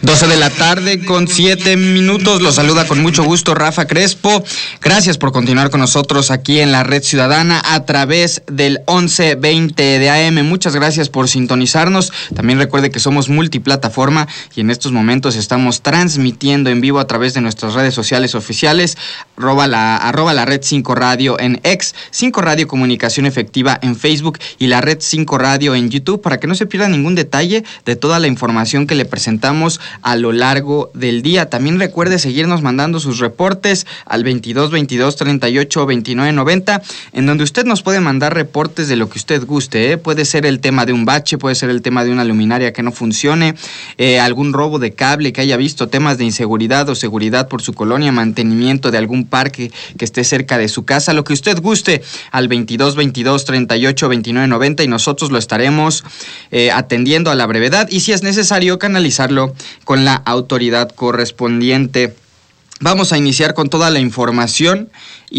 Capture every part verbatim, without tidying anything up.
doce de la tarde con siete minutos. Los saluda con mucho gusto Rafa Crespo. Gracias por continuar con nosotros aquí en la Red Ciudadana a través del once veinte de A M. Muchas gracias por sintonizarnos. También recuerde que somos multiplataforma y en estos momentos estamos transmitiendo en vivo a través de nuestras redes sociales oficiales, arroba la, arroba la Red cinco Radio en X, cinco Radio Comunicación Efectiva en Facebook y la Red cinco Radio en YouTube, para que no se pierda ningún detalle de toda la información que le presentamos a lo largo del día. También recuerde seguirnos mandando sus reportes al veintidós veintidós treinta y ocho veintinueve noventa, en donde usted nos puede mandar reportes de lo que usted guste, ¿eh? Puede ser el tema de un bache, puede ser el tema de una luminaria que no funcione, eh, algún robo de cable que haya visto, temas de inseguridad o seguridad por su colonia, mantenimiento de algún parque que esté cerca de su casa, lo que usted guste, al veintidós veintidós treinta y ocho veintinueve noventa, y nosotros lo estaremos eh, atendiendo a la brevedad y, si es necesario, canalizarlo con la autoridad correspondiente. Vamos a iniciar con toda la información.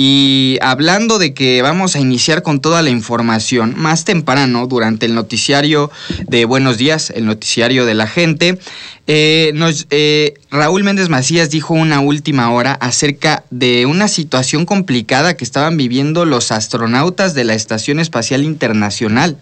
Y hablando de que vamos a iniciar con toda la información, más temprano, durante el noticiario de Buenos Días, el noticiario de la gente, eh, nos, eh, Raúl Méndez Macías dijo una última hora acerca de una situación complicada que estaban viviendo los astronautas de la Estación Espacial Internacional.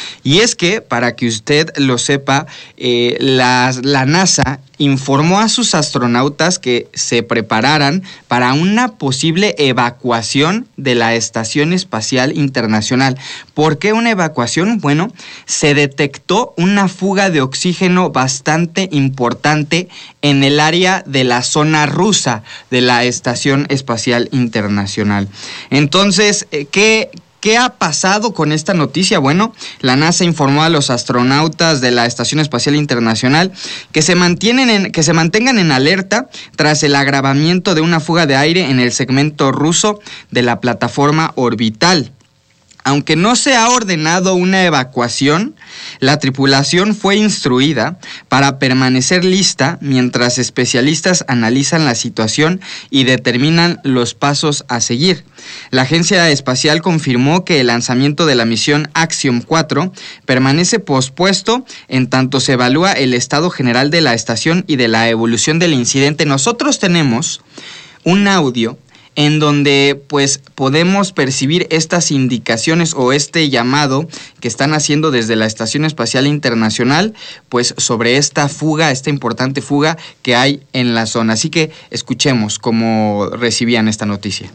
Y es que, para que usted lo sepa, eh, la, la NASA informó a sus astronautas que se prepararan para una posible evacuación de la Estación Espacial Internacional. ¿Por qué una evacuación? Bueno, se detectó una fuga de oxígeno bastante importante en el área de la zona rusa de la Estación Espacial Internacional. Entonces, ¿qué ¿Qué ha pasado con esta noticia? Bueno, la NASA informó a los astronautas de la Estación Espacial Internacional que se mantienen en, que se mantengan en alerta tras el agravamiento de una fuga de aire en el segmento ruso de la plataforma orbital. Aunque no se ha ordenado una evacuación, la tripulación fue instruida para permanecer lista mientras especialistas analizan la situación y determinan los pasos a seguir. La agencia espacial confirmó que el lanzamiento de la misión Axiom cuatro permanece pospuesto en tanto se evalúa el estado general de la estación y de la evolución del incidente. Nosotros tenemos un audio en donde pues podemos percibir estas indicaciones o este llamado que están haciendo desde la Estación Espacial Internacional, pues sobre esta fuga, esta importante fuga que hay en la zona. Así que escuchemos cómo recibían esta noticia.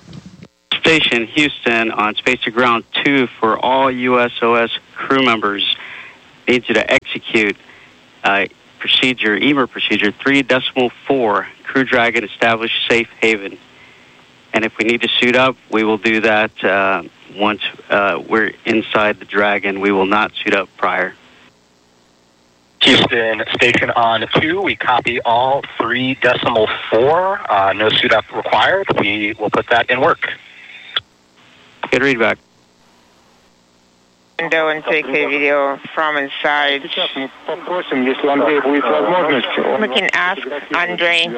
Station Houston on Space to Ground two for all U S O S crew members. Need you to execute uh, procedure, E M E R procedure three decimal four, Crew Dragon establish safe haven. And if we need to suit up, we will do that uh, once uh, we're inside the Dragon. We will not suit up prior. Houston Station on two. We copy all three decimal four. Uh, no suit up required. We will put that in work. Good readback. Window and take a video from inside. We can ask Andre.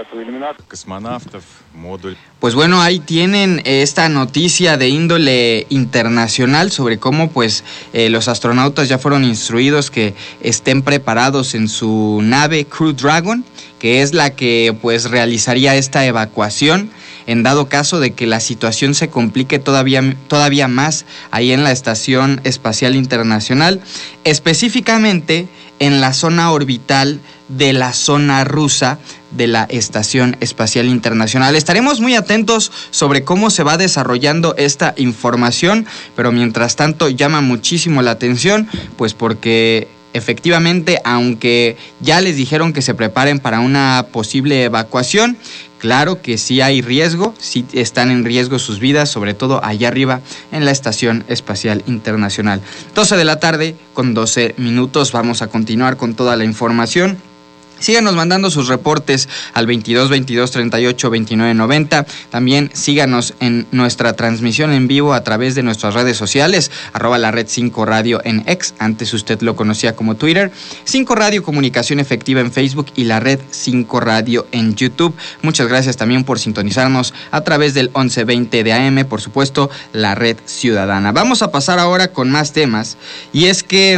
Pues bueno, ahí tienen esta noticia de índole internacional sobre cómo pues eh, los astronautas ya fueron instruidos que estén preparados en su nave Crew Dragon, que es la que pues realizaría esta evacuación en dado caso de que la situación se complique todavía, todavía más ahí en la Estación Espacial Internacional, específicamente en la zona orbital de la zona rusa de la Estación Espacial Internacional. Estaremos muy atentos sobre cómo se va desarrollando esta información, pero mientras tanto llama muchísimo la atención, pues porque efectivamente, aunque ya les dijeron que se preparen para una posible evacuación, claro que sí hay riesgo, sí están en riesgo sus vidas, sobre todo allá arriba en la Estación Espacial Internacional. doce de la tarde con doce minutos, vamos a continuar con toda la información. Síganos mandando sus reportes al veintidós veintidós treinta y ocho veintinueve noventa. También síganos en nuestra transmisión en vivo a través de nuestras redes sociales, arroba la Red cinco Radio en X, antes usted lo conocía como Twitter, cinco Radio Comunicación Efectiva en Facebook y la Red cinco Radio en YouTube. Muchas gracias también por sintonizarnos a través del once veinte de A M, por supuesto, la Red Ciudadana. Vamos a pasar ahora con más temas, y es que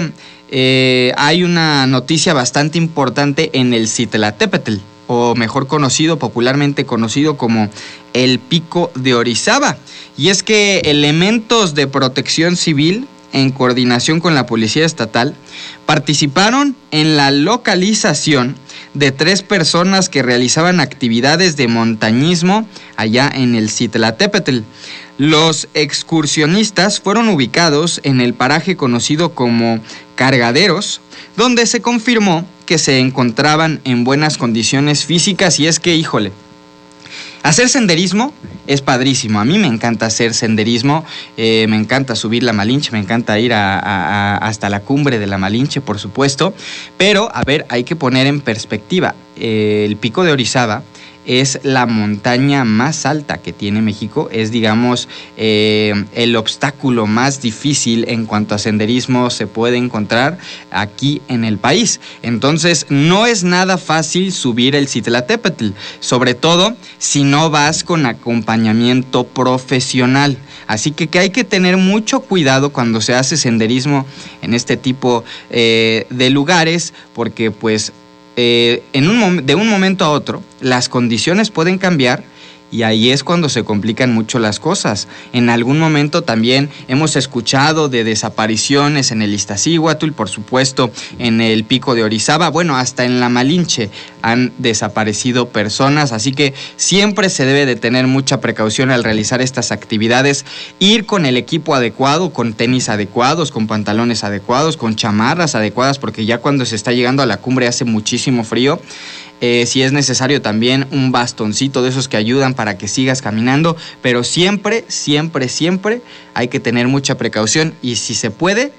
eh, hay una noticia bastante importante en el Citlaltépetl, o mejor conocido, popularmente conocido como el Pico de Orizaba. Y es que elementos de protección civil, en coordinación con la Policía Estatal, participaron en la localización de tres personas que realizaban actividades de montañismo allá en el Citlaltépetl. Los excursionistas fueron ubicados en el paraje conocido como Cargaderos, donde se confirmó que se encontraban en buenas condiciones físicas. Y es que, híjole, hacer senderismo es padrísimo. A mí me encanta hacer senderismo, eh, me encanta subir la Malinche, me encanta ir a, a, a, hasta la cumbre de la Malinche, por supuesto. Pero, a ver, hay que poner en perspectiva. Eh, el Pico de Orizaba es la montaña más alta que tiene México, es, digamos, eh, el obstáculo más difícil en cuanto a senderismo se puede encontrar aquí en el país. Entonces, no es nada fácil subir el Citlaltépetl, sobre todo si no vas con acompañamiento profesional. Así que, que hay que tener mucho cuidado cuando se hace senderismo en este tipo eh, de lugares, porque pues Eh, en un mom- de un momento a otro, las condiciones pueden cambiar y ahí es cuando se complican mucho las cosas. En algún momento también hemos escuchado de desapariciones en el Iztaccíhuatl, por supuesto en el Pico de Orizaba, bueno, hasta en la Malinche han desaparecido personas, así que siempre se debe de tener mucha precaución al realizar estas actividades, ir con el equipo adecuado, con tenis adecuados, con pantalones adecuados, con chamarras adecuadas, porque ya cuando se está llegando a la cumbre hace muchísimo frío. Eh, si es necesario también un bastoncito de esos que ayudan para que sigas caminando, pero siempre, siempre, siempre hay que tener mucha precaución y si se puede,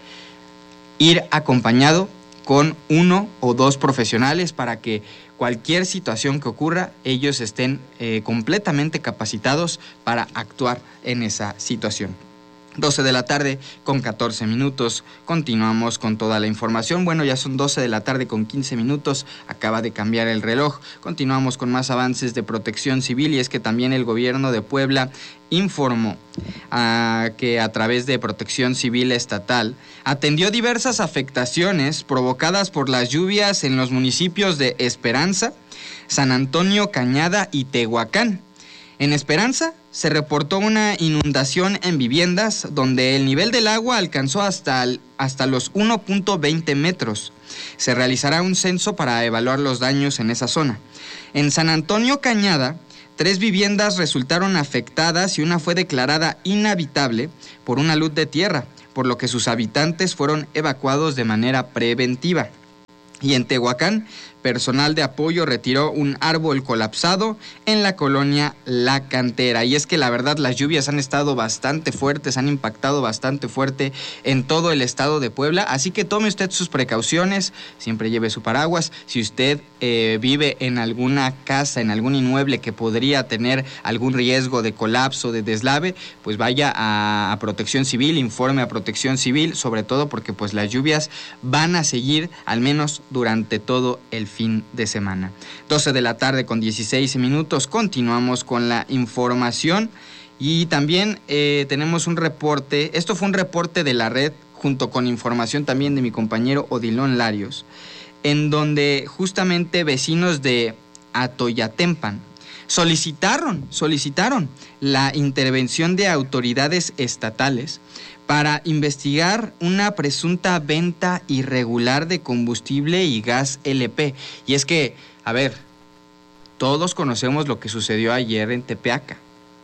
ir acompañado con uno o dos profesionales para que cualquier situación que ocurra, ellos estén eh, completamente capacitados para actuar en esa situación. doce de la tarde con catorce minutos, continuamos con toda la información. Bueno, ya son doce de la tarde con quince minutos, acaba de cambiar el reloj. Continuamos con más avances de protección civil y es que también el gobierno de Puebla informó uh, que a través de Protección Civil Estatal atendió diversas afectaciones provocadas por las lluvias en los municipios de Esperanza, San Antonio, Cañada y Tehuacán. En Esperanza se reportó una inundación en viviendas donde el nivel del agua alcanzó hasta, el, hasta los uno punto veinte metros. Se realizará un censo para evaluar los daños en esa zona. En San Antonio, Cañada, tres viviendas resultaron afectadas y una fue declarada inhabitable por una luz de tierra, por lo que sus habitantes fueron evacuados de manera preventiva. Y en Tehuacán, personal de apoyo retiró un árbol colapsado en la colonia La Cantera. Y es que la verdad las lluvias han estado bastante fuertes, han impactado bastante fuerte en todo el estado de Puebla. Así que tome usted sus precauciones, siempre lleve su paraguas. Si usted eh, vive en alguna casa, en algún inmueble que podría tener algún riesgo de colapso, de deslave, pues vaya a, a Protección Civil, informe a Protección Civil, sobre todo porque pues las lluvias van a seguir al menos durante todo el fin de semana. doce de la tarde con dieciséis minutos, continuamos con la información y también eh, tenemos un reporte, esto fue un reporte de la red junto con información también de mi compañero Odilon Larios, en donde justamente vecinos de Atoyatempan solicitaron, solicitaron la intervención de autoridades estatales para investigar una presunta venta irregular de combustible y gas L P. Y es que, a ver, todos conocemos lo que sucedió ayer en Tepeaca.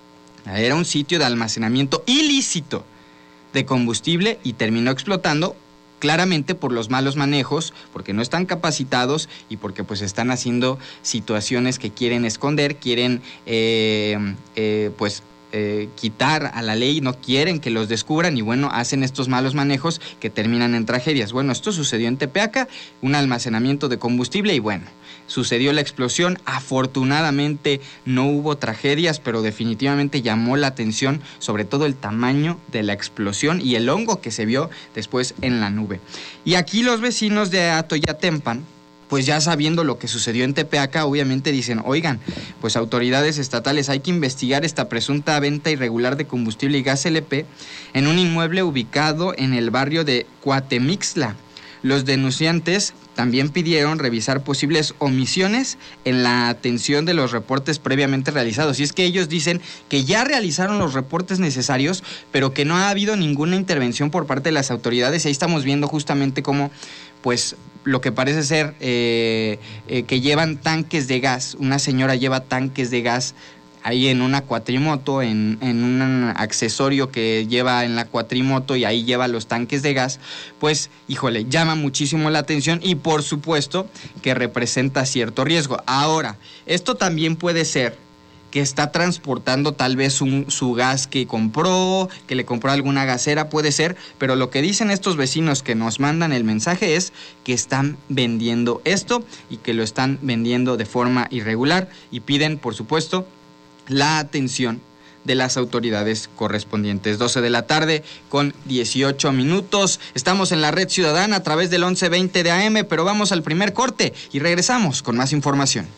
Era un sitio de almacenamiento ilícito de combustible y terminó explotando claramente por los malos manejos, porque no están capacitados y porque pues están haciendo situaciones que quieren esconder, quieren eh, eh, pues Eh, quitar a la ley, no quieren que los descubran y bueno, hacen estos malos manejos que terminan en tragedias. Bueno, esto sucedió en Tepeaca, un almacenamiento de combustible y bueno, sucedió la explosión. Afortunadamente no hubo tragedias, pero definitivamente llamó la atención sobre todo el tamaño de la explosión y el hongo que se vio después en la nube. Y aquí los vecinos de Atoyatempan, pues ya sabiendo lo que sucedió en Tepeaca, obviamente dicen, oigan, pues autoridades estatales, hay que investigar esta presunta venta irregular de combustible y gas L P en un inmueble ubicado en el barrio de Cuatemixtla, Los denunciantes también pidieron revisar posibles omisiones en la atención de los reportes previamente realizados. Y es que ellos dicen que ya realizaron los reportes necesarios, pero que no ha habido ninguna intervención por parte de las autoridades. Y ahí estamos viendo justamente cómo, pues, lo que parece ser eh, eh, que llevan tanques de gas. Una señora lleva tanques de gas ahí en una cuatrimoto, en, en un accesorio que lleva en la cuatrimoto, y ahí lleva los tanques de gas. Pues, híjole, llama muchísimo la atención y por supuesto que representa cierto riesgo. Ahora, esto también puede ser que está transportando tal vez un, su gas que compró, que le compró alguna gasera, puede ser, pero lo que dicen estos vecinos que nos mandan el mensaje es que están vendiendo esto y que lo están vendiendo de forma irregular, y piden, por supuesto, la atención de las autoridades correspondientes. doce de la tarde con dieciocho minutos. Estamos en la Red Ciudadana a través del once veinte de A M, pero vamos al primer corte y regresamos con más información.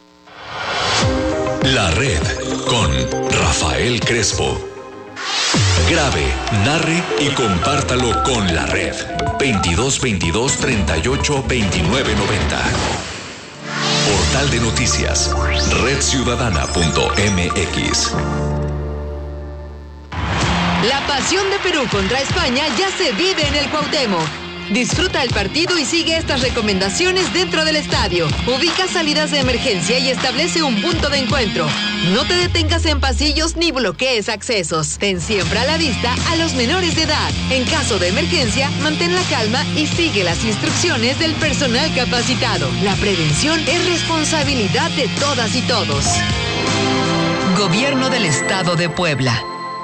La Red con Rafael Crespo. Grabe, narre y compártalo con La Red. veintidós veintidós treinta y ocho veintinueve noventa. Portal de noticias, red ciudadana punto m x. La pasión de Perú contra España ya se vive en el Cuauhtémoc. Disfruta el partido y sigue estas recomendaciones dentro del estadio. Ubica salidas de emergencia y establece un punto de encuentro. No te detengas en pasillos ni bloquees accesos. Ten siempre a la vista a los menores de edad. En caso de emergencia, mantén la calma y sigue las instrucciones del personal capacitado. La prevención es responsabilidad de todas y todos. Gobierno del Estado de Puebla.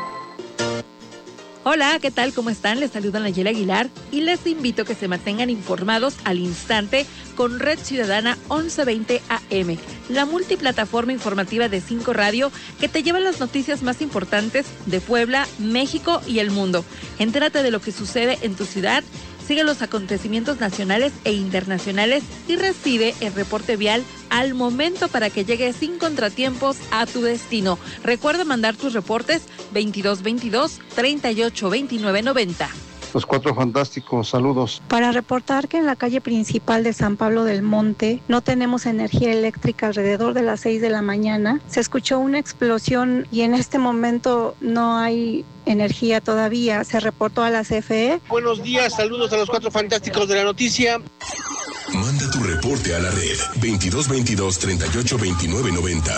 Hola, ¿qué tal? ¿Cómo están? Les saluda Nayeli Aguilar y les invito a que se mantengan informados al instante con Red Ciudadana once veinte A M, la multiplataforma informativa de Cinco Radio que te lleva las noticias más importantes de Puebla, México y el mundo. Entérate de lo que sucede en tu ciudad, sigue los acontecimientos nacionales e internacionales y recibe el reporte vial al momento para que llegues sin contratiempos a tu destino. Recuerda mandar tus reportes veintidós veintidós treinta y ocho veintinueve noventa. Los Cuatro Fantásticos, saludos. Para reportar que en la calle principal de San Pablo del Monte no tenemos energía eléctrica alrededor de las seis de la mañana. Se escuchó una explosión y en este momento no hay energía todavía. Se reportó a la C F E. Buenos días, saludos a los Cuatro Fantásticos de la noticia. Manda tu reporte a la red veintidós veintidós treinta y ocho veintinueve noventa.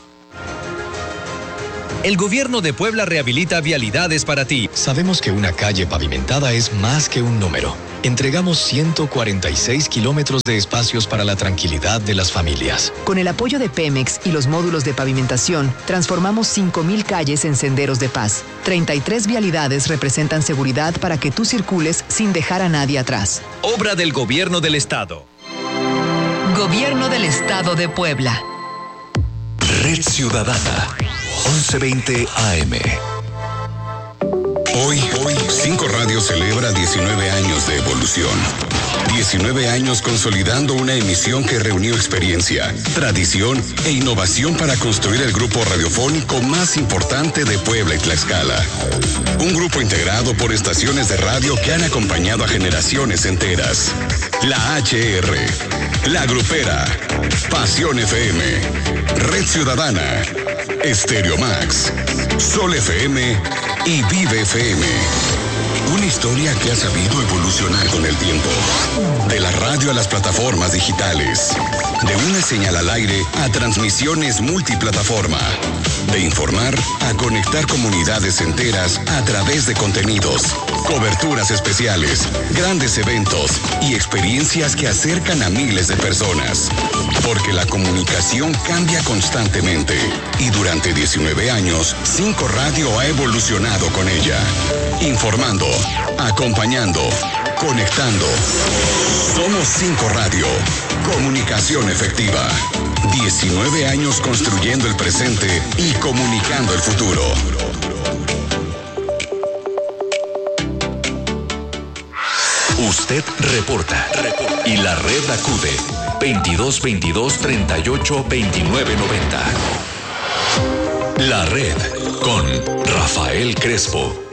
El gobierno de Puebla rehabilita vialidades para ti. Sabemos que una calle pavimentada es más que un número. Entregamos ciento cuarenta y seis kilómetros de espacios para la tranquilidad de las familias. Con el apoyo de Pemex y los módulos de pavimentación, transformamos cinco mil calles en senderos de paz. treinta y tres vialidades representan seguridad para que tú circules sin dejar a nadie atrás. Obra del Gobierno del Estado. Gobierno del Estado de Puebla. Red Ciudadana, once veinte A M. Hoy, hoy, Cinco Radio celebra diecinueve años de evolución. diecinueve años consolidando una emisión que reunió experiencia, tradición e innovación para construir el grupo radiofónico más importante de Puebla y Tlaxcala. Un grupo integrado por estaciones de radio que han acompañado a generaciones enteras. La H R, La Grupera, Pasión F M, Red Ciudadana, Estéreo Max, Sol F M y Vive F M. Una historia que ha sabido evolucionar con el tiempo. De la radio a las plataformas digitales. De una señal al aire a transmisiones multiplataforma. De informar a conectar comunidades enteras a través de contenidos, coberturas especiales, grandes eventos y experiencias que acercan a miles de personas. Porque la comunicación cambia constantemente. Y durante diecinueve años, Cinco Radio ha evolucionado con ella. Informando, acompañando, conectando. Somos Cinco Radio. Comunicación efectiva. diecinueve años construyendo el presente y comunicando el futuro. Usted reporta y la red acude. veintidós veintidós treinta y ocho veintinueve noventa. La Red con Rafael Crespo.